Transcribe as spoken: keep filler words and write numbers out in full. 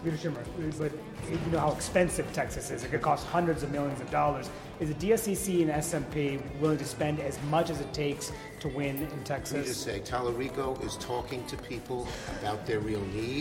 Peter Schimmer, but you know how expensive Texas is. It could cost hundreds of millions of dollars. Is the D S C C and S M P willing to spend as much as it takes to win in Texas? Let me just say, Tallarico is talking to people about their real needs.